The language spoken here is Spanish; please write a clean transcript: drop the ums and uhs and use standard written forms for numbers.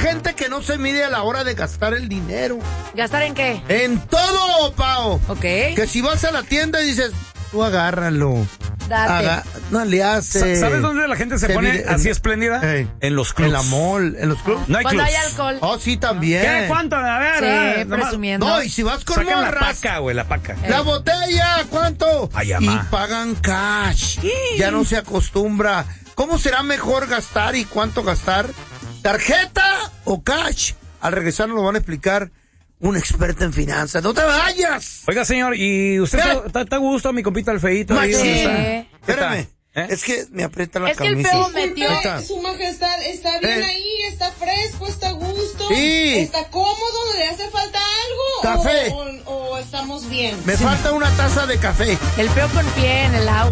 gente que no se mide a la hora de gastar el dinero. ¿Gastar en qué? En todo, Pao. Ok. Que si vas a la tienda y dices, tú agárralo. Date. No le haces. ¿Sabes dónde la gente se pone así espléndida? En los clubs. En la mall, en los clubs. No hay Cuando clubs. hay alcohol. Oh, sí, también. ¿Qué? ¿Cuánto? A ver. Sí, presumiendo. No, y si vas con Sacan morras. la paca, güey, la paca. La botella, ¿cuánto? Ay, y amá. pagan cash. Ya no se acostumbra. ¿Cómo será mejor gastar y cuánto gastar? ¿Tarjeta o cash? Al regresar nos lo van a explicar un experto en finanzas. ¡No te vayas! Oiga, señor, ¿y usted está a gusto, mi compita el feíto? Ahí, Sí. ¿dónde está? Espérame. ¿Eh? Es que me aprieta la Es que el camisa. feo metió. Su majestad, está bien ahí, está fresco, está a gusto, Sí. está cómodo, le hace falta algo. Café. O estamos bien. Me falta una taza de café. El feo con pie en el agua.